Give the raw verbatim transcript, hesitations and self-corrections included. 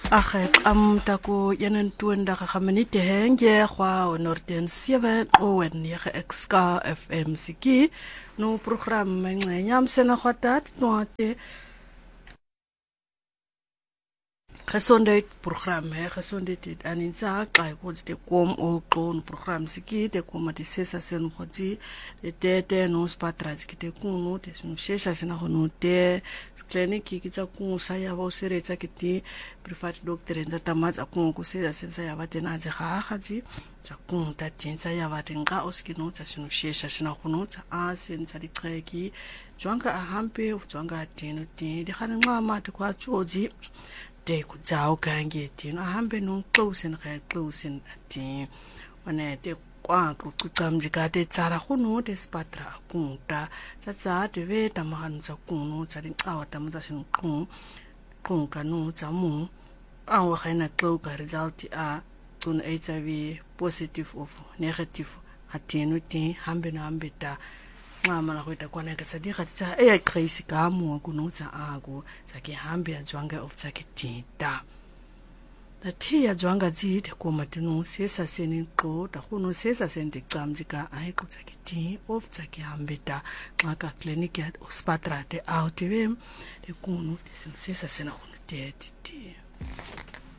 Ag am taku yanen tuenda kamenite henge kwa Northern seven o nege X K F M siki no program nganyam sena khatat no ate gesondheid program he gesondheid dit anin sa kai pots te kom o klon program siki te kom ati sesa sen khoti te te no spatrats ki te kunu te sunu sesa sena khono te kliniki ki tsa ku sa ya bo sere tsa ki ti private doctor nza tamat akun ku sesa sen sa ya bate na tsa kha khati tsa ku ta tsa ya bate nga oskino tsa sunu sesa sena khono tsa a sen tsa di qeki jwanga a hampe jwanga tino ti di khana ngama te kwa choji te ku tsao kange tino a hampe no close en re close en ati wane te kwa ku tsamji ka te tsara khono te spatra kunta tsa tsa te ve tamahan tsa kuno tsa di tsawa tamza sinu kun kun kanu tsa mu a wa khana tlo ka result a tun H I V positive of negative atino ti hambe na hambe ta mama na kweta kwana ka tsa di ga tsa e crazy ka mo kuno tsa ako tsa ke hambe ya jwanga of tsa ke tita ta tia jwanga zi te ko matino sesa seni ko ta kuno sesa senti tsamjika ai ko tsa ke ti of tsa ke hambe ta maka clinic ya hospital te out vem te kuno sesa sena kuno te ti